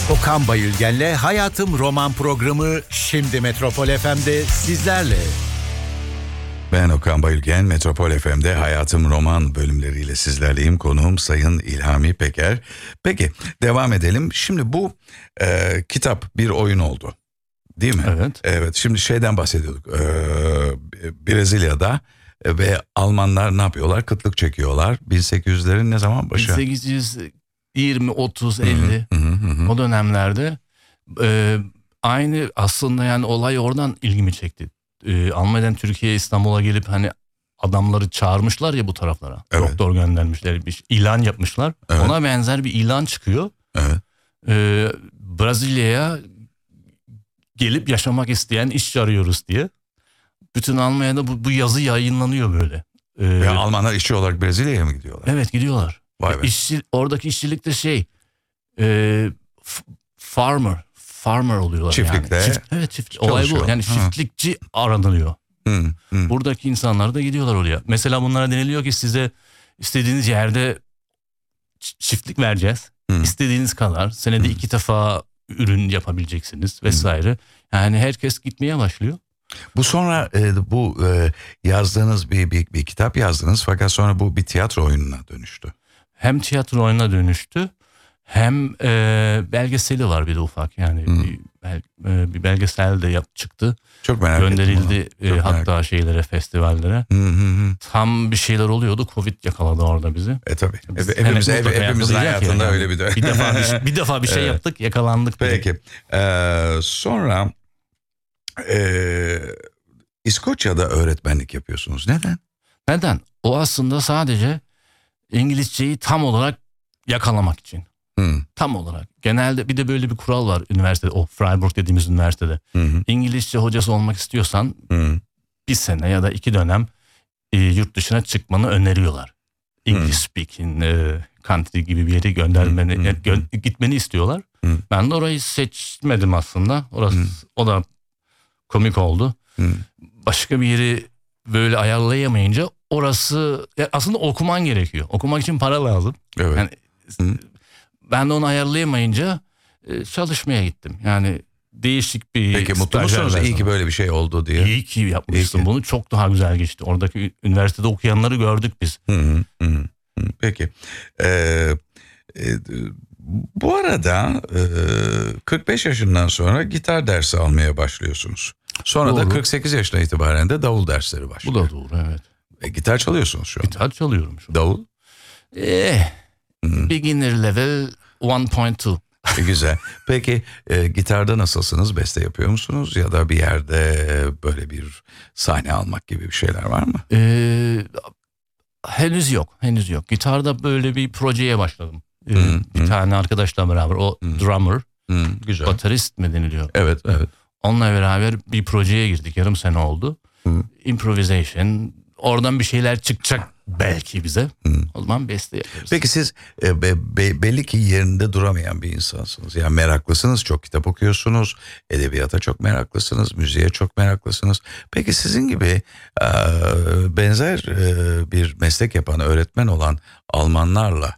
Okan Bayülgen'le Hayatım Roman programı şimdi Metropol FM'de sizlerle. Ben Okan Bayülgen, Metropol FM'de Hayatım Roman bölümleriyle sizlerleyim. Konuğum Sayın İlhami Peker. Peki devam edelim. Şimdi bu kitap bir oyun oldu. Değil mi? Evet. Evet. Şimdi şeyden bahsediyorduk. Brezilya'da ve Almanlar ne yapıyorlar? Kıtlık çekiyorlar. 1800'lerin ne zaman başı? 1820, 30, 50 o dönemlerde aynı aslında yani olay oradan ilgimi çekti. Almanya'dan Türkiye'ye, İstanbul'a gelip hani adamları çağırmışlar ya bu taraflara. Evet. Doktor göndermişler, bir ilan yapmışlar. Evet. Ona benzer bir ilan çıkıyor. Evet. Brezilya'ya gelip yaşamak isteyen işçi arıyoruz diye. Bütün Almanya'da bu yazı yayınlanıyor böyle. Ve Almanlar işçi olarak Brezilya'ya mı gidiyorlar? Evet, gidiyorlar. Vay be. Oradaki işçilik de farmer oluyorlar. Çiftlikte yani. Çift. Olay bu. Yani çiftlikçi aranılıyor. Buradaki insanlar da gidiyorlar oraya. Mesela bunlara deniliyor ki size istediğiniz yerde çiftlik vereceğiz. İstediğiniz kadar. Senede 2 defa ürün yapabileceksiniz vesaire. Yani herkes gitmeye başlıyor. Bu sonra yazdığınız bir kitap yazdınız fakat sonra bu bir tiyatro oyununa dönüştü. Hem tiyatro oyununa dönüştü hem belgeseli var bir de ufak yani bir belgesel de çıktı. Çok merak gönderildi ettim. Hatta şeylere, festivallere. Tam bir şeyler oluyordu, Covid yakaladı orada bizi. Tabii. Hepimizin hayatında yani. Öyle bir de. bir defa bir şey yaptık, yakalandık. Peki. Sonra İskoçya'da öğretmenlik yapıyorsunuz. Neden? O aslında sadece İngilizceyi tam olarak yakalamak için. Tam olarak. Genelde bir de böyle bir kural var üniversitede. O Freiburg dediğimiz üniversitede. İngilizce hocası olmak istiyorsan 1 sene ya da 2 dönem yurt dışına çıkmanı öneriyorlar. English speaking country gibi bir yere göndermeni, gitmeni istiyorlar. Ben de orayı seçmedim aslında. O da komik oldu. Başka bir yeri böyle ayarlayamayınca orası aslında okuman gerekiyor. Okumak için para lazım. Evet. Yani, ben de onu ayarlayamayınca çalışmaya gittim. Yani değişik bir... Peki mutlu musunuz? İyi ki böyle bir şey oldu diye. İyi ki yapmışsın bunu. Çok daha güzel geçti. Oradaki üniversitede okuyanları gördük biz. Peki. Bu arada 45 yaşından sonra gitar dersi almaya başlıyorsunuz. Sonra Doğru. da 48 yaşına itibaren de davul dersleri başlıyor. Bu da doğru, evet. Gitar çalıyorsunuz şu an. Gitar çalıyorum şu an. Davul? Beginner level 1.2. Güzel. Peki gitarda nasılsınız? Beste yapıyor musunuz? Ya da bir yerde böyle bir sahne almak gibi bir şeyler var mı? Henüz yok. Gitarda böyle bir projeye başladım. Bir tane arkadaşla beraber, o drummer, Güzel. baterist mi deniliyor? Evet. Onunla beraber bir projeye girdik. Yarım sene oldu. Improvisation. Oradan bir şeyler çıkacak belki bize. O zaman beste yaparız. Peki siz belli ki yerinde duramayan bir insansınız. Yani meraklısınız, çok kitap okuyorsunuz, edebiyata çok meraklısınız, müziğe çok meraklısınız. Peki sizin gibi benzer bir meslek yapan, öğretmen olan Almanlarla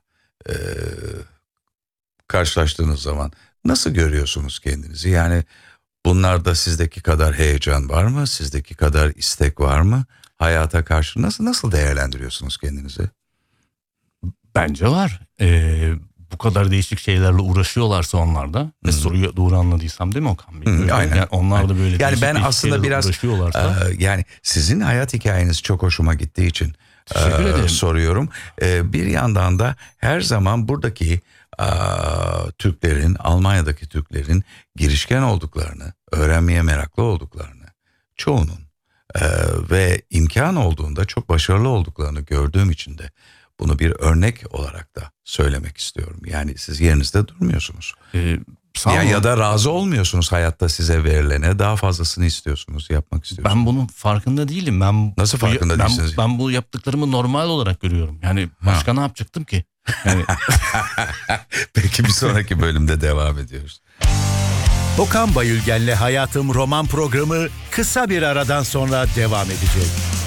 karşılaştığınız zaman nasıl görüyorsunuz kendinizi? Yani bunlarda sizdeki kadar heyecan var mı? Sizdeki kadar istek var mı? Hayata karşı nasıl değerlendiriyorsunuz kendinizi? Bence var. Bu kadar değişik şeylerle uğraşıyorlarsa onlar da. Soruyu doğru anladıysam değil mi Okan Bey? Aynen. Yani onlar da böyle yani ben aslında biraz yani sizin hayat hikayeniz çok hoşuma gittiği için soruyorum. Bir yandan da her zaman buradaki Türklerin, Almanya'daki Türklerin girişken olduklarını, öğrenmeye meraklı olduklarını, çoğunun ve imkan olduğunda çok başarılı olduklarını gördüğüm için de bunu bir örnek olarak da söylemek istiyorum. Yani siz yerinizde durmuyorsunuz. Ya da razı olmuyorsunuz hayatta size verilene, daha fazlasını istiyorsunuz, yapmak istiyorsunuz. Ben bunun farkında değilim. Nasıl farkında değilsiniz? Ben bu yaptıklarımı normal olarak görüyorum. Yani başka ne yapacaktım ki? Yani... Peki bir sonraki bölümde devam ediyoruz. Okan Bayülgen'le Hayatım Roman programı kısa bir aradan sonra devam edecek.